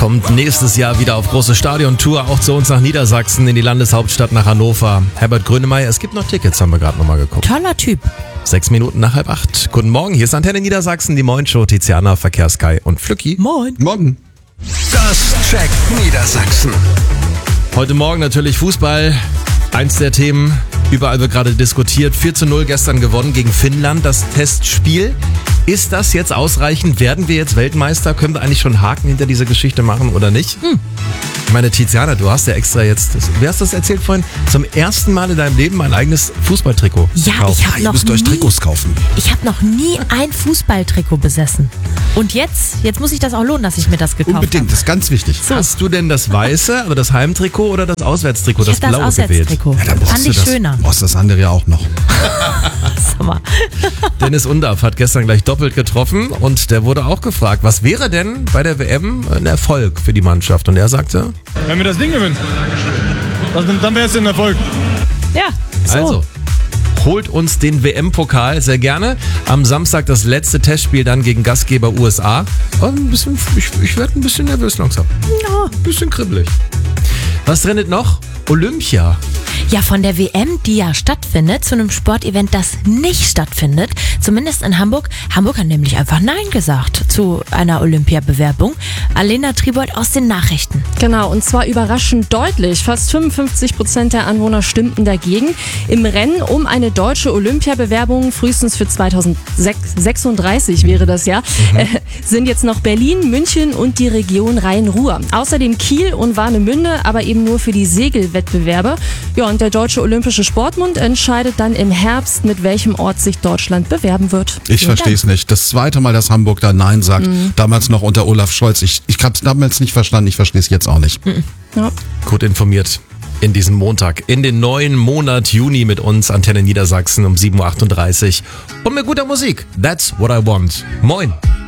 kommt nächstes Jahr wieder auf große Stadiontour, auch zu uns nach Niedersachsen, in die Landeshauptstadt nach Hannover. Herbert Grönemeyer, es gibt noch Tickets, haben wir gerade nochmal geguckt. Toller Typ. 6 Minuten nach 7:30. Guten Morgen, hier ist Antenne Niedersachsen, die Moin-Show, Tiziana, Verkehrskai und Flücki. Moin. Morgen. Das checkt Niedersachsen. Heute Morgen natürlich Fußball, eins der Themen, überall wird gerade diskutiert. 4:0 gestern gewonnen gegen Finnland, das Testspiel. Ist das jetzt ausreichend? Werden wir jetzt Weltmeister? Können wir eigentlich schon Haken hinter diese Geschichte machen oder nicht? Ich meine, Tiziana, du hast ja extra jetzt, wie hast du das erzählt vorhin, zum ersten Mal in deinem Leben ein eigenes Fußballtrikot Ja, gekauft. ich habe Ihr noch müsst euch Trikots kaufen. Ich habe noch nie ein Fußballtrikot besessen. Und jetzt muss sich das auch lohnen, dass ich mir das gekauft Unbedingt, habe. das ist ganz wichtig. Hast du denn das weiße, also das Heimtrikot oder das Auswärtstrikot, Ich das habe das blaue gewählt? Auswärtstrikot. Ja, dann brauchst Fand du ich das, schöner. brauchst das andere ja auch noch. Sag mal. Dennis Undaff hat gestern gleich doppelt getroffen und der wurde auch gefragt, was wäre denn bei der WM ein Erfolg für die Mannschaft? Und er sagte, Wenn wir das Ding gewinnen, dann wäre es ein Erfolg. Ja, so. also, holt uns den WM-Pokal sehr gerne. Am Samstag das letzte Testspiel dann gegen Gastgeber USA. Aber ich werde ein bisschen nervös langsam. Ja. Ein bisschen kribbelig. Was trendet noch? Olympia. Ja, von der WM, die ja stattfindet, zu einem Sportevent, das nicht stattfindet. Zumindest in Hamburg. Hamburg hat nämlich einfach Nein gesagt zu einer Olympiabewerbung. Alena Tribold aus den Nachrichten. Genau, und zwar überraschend deutlich. Fast 55% der Anwohner stimmten dagegen. Im Rennen um eine deutsche Olympiabewerbung, frühestens für 2036 wäre das ja, sind jetzt noch Berlin, München und die Region Rhein-Ruhr. Außerdem Kiel und Warnemünde, aber eben nur für die Segelwettbewerbe. Ja, und der Deutsche Olympische Sportbund entscheidet dann im Herbst, mit welchem Ort sich Deutschland bewerben wird. Ich verstehe es nicht. Das zweite Mal, dass Hamburg da Nein sagt. Damals noch unter Olaf Scholz. Ich habe es damals nicht verstanden. Ich verstehe es jetzt auch nicht. Ja. Gut informiert in diesem Montag. In den neuen Monat Juni mit uns, Antenne Niedersachsen um 7:38 Uhr. Und mit guter Musik. That's what I want. Moin.